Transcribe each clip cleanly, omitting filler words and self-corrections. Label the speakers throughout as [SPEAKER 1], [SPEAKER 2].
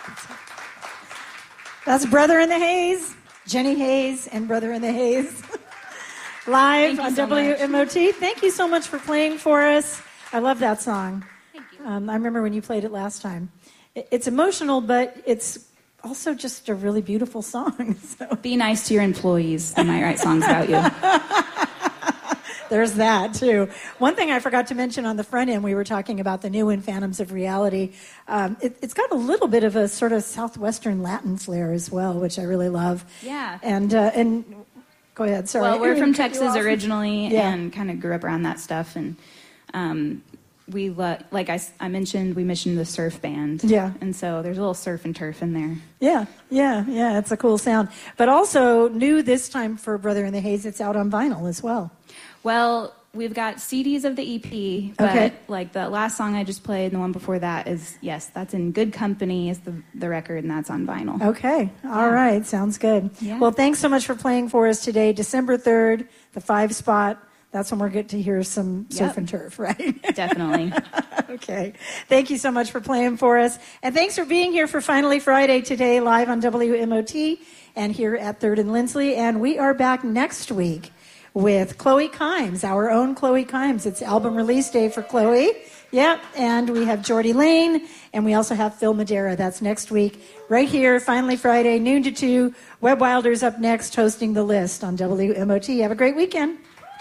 [SPEAKER 1] That's Brother in the Haze, Jenny Hayes and Brother in the Haze, live on WMOT. Thank you so much for playing for us. I love that song.
[SPEAKER 2] Thank you.
[SPEAKER 1] I remember when you played it last time. It's emotional, but it's also just a really beautiful song. So.
[SPEAKER 2] Be nice to your employees. They might write songs about you.
[SPEAKER 1] There's that, too. One thing I forgot to mention on the front end, we were talking about the new one, Phantoms of Reality. It's got a little bit of a sort of Southwestern Latin flair as well, which I really love.
[SPEAKER 2] Yeah.
[SPEAKER 1] And go ahead, sorry.
[SPEAKER 2] Well, we're from Texas originally and kind of grew up around that stuff. And we, like I mentioned, we missioned the surf band.
[SPEAKER 1] Yeah.
[SPEAKER 2] And so there's a little surf and turf in there.
[SPEAKER 1] Yeah. It's a cool sound. But also new this time for Brother in the Haze, it's out on vinyl as well.
[SPEAKER 2] Well, we've got CDs of the EP, but like the last song I just played and the one before that is, yes, that's in Good Company is the record, and that's on vinyl.
[SPEAKER 1] Okay. All right. Sounds good.
[SPEAKER 2] Yeah.
[SPEAKER 1] Well, thanks so much for playing for us today. December 3rd, the 5 spot. That's when we're getting to hear some surf and turf, right?
[SPEAKER 2] Definitely.
[SPEAKER 1] Okay. Thank you so much for playing for us. And thanks for being here for Finally Friday today, live on WMOT and here at 3rd and Lindsley. And we are back next week with Chloe Kimes, our own Chloe Kimes. It's album release day for Chloe. Yep. And we have Jordy Lane, and we also have Phil Madera. That's next week, right here, Finally Friday, noon to 2. Webb Wilder's up next, hosting The List on WMOT. Have a great weekend.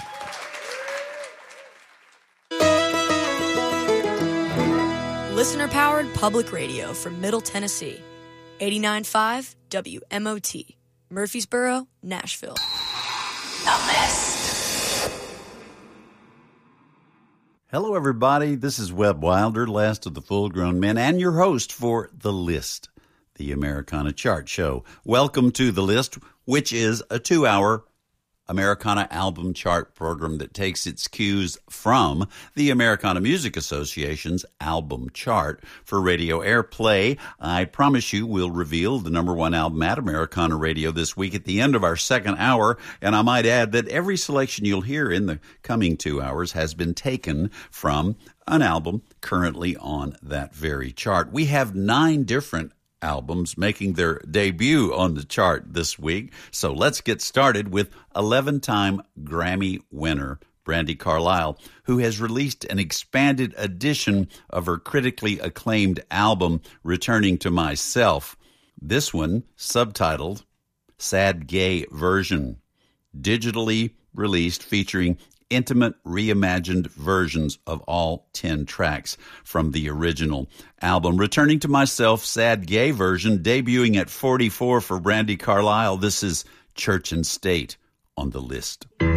[SPEAKER 3] Listener-powered public radio from Middle Tennessee. 89.5 WMOT. Murfreesboro, Nashville. The List.
[SPEAKER 4] Hello, everybody. This is Webb Wilder, last of the full-grown men, and your host for The List, the Americana chart show. Welcome to The List, which is a 2-hour Americana album chart program that takes its cues from the Americana Music Association's album chart for radio airplay. I promise you we'll reveal the number one album at Americana Radio this week at the end of our second hour, and I might add that every selection you'll hear in the coming 2 hours has been taken from an album currently on that very chart. We have 9 different albums making their debut on the chart this week. So let's get started with 11-time Grammy winner Brandi Carlile, who has released an expanded edition of her critically acclaimed album, Returning to Myself. This one, subtitled Sad Gay Version, digitally released, featuring intimate reimagined versions of all 10 tracks from the original album. Returning to Myself, Sad Gay Version, debuting at 44 for Brandi Carlile. This is Church and State on The List.